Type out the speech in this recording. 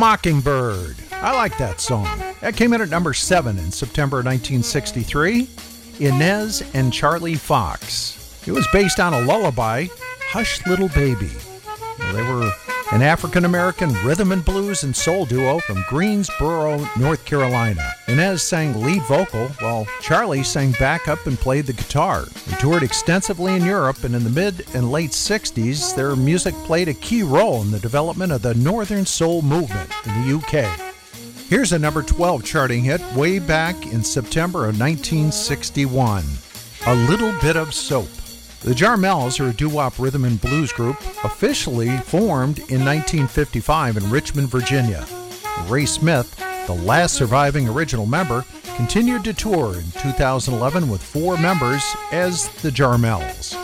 Mockingbird. I like that song. That came in at number 7 in September 1963. Inez and Charlie Fox. It was based on a lullaby, Hush Little Baby. They were an African-American rhythm and blues and soul duo from Greensboro, North Carolina. Inez sang lead vocal, while Charlie sang backup and played the guitar. They toured extensively in Europe, and in the mid and late 60s, their music played a key role in the development of the Northern Soul movement in the UK. Here's a number 12 charting hit way back in September of 1961, A Little Bit of Soap. The Jarmels are a doo-wop rhythm and blues group officially formed in 1955 in Richmond, Virginia. Ray Smith, the last surviving original member, continued to tour in 2011 with 4 members as the Jarmels.